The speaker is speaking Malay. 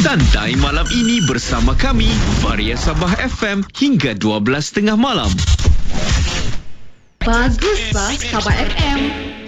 Santai malam ini bersama kami, Varia Sabah FM hingga 12.30 malam. Bagus bah, Sabah FM.